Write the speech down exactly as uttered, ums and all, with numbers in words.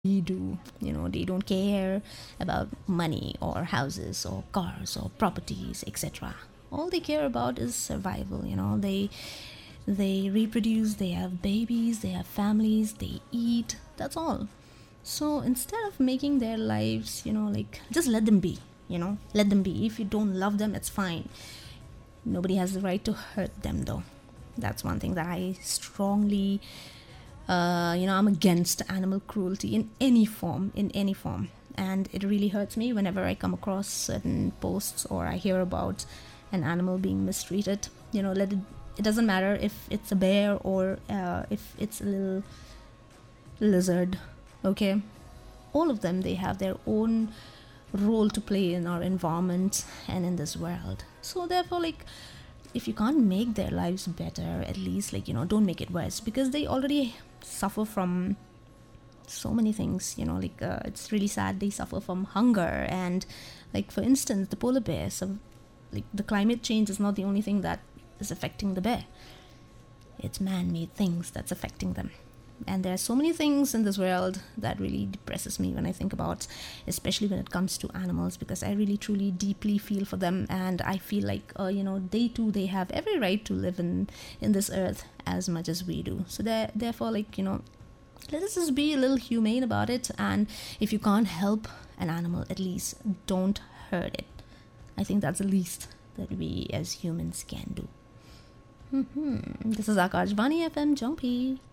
we do. You know, they don't care about money or houses or cars or properties, etc. All they care about is survival. You know, they they reproduce, they have babies, they have families, they eat. That's all. So instead of making their lives, you know, like, just let them be. You know, let them be. If you don't love them, it's fine. Nobody has the right to hurt them, though. That's one thing that I strongly, uh, you know, I'm against animal cruelty in any form, in any form. And it really hurts me whenever I come across certain posts or I hear about an animal being mistreated. You know, let it, it doesn't matter if it's a bear or uh, if it's a little lizard, okay? All of them, they have their own role to play in our environment and in this world. So therefore, like, if you can't make their lives better, at least, like, you know, don't make it worse, because they already suffer from so many things. You know, like, uh, it's really sad, they suffer from hunger. And, like, for instance, the polar bears, so, like, the climate change is not the only thing that is affecting the bear. It's man-made things that's affecting them. And there are so many things in this world that really depresses me when I think about, especially when it comes to animals, because I really truly deeply feel for them. And I feel like, uh, you know, they too, they have every right to live in, in this earth as much as we do. So therefore, like, you know, let us just be a little humane about it. And if you can't help an animal, at least don't hurt it. I think that's the least that we as humans can do. Mm-hmm. This is Akash Vani F M Jompi.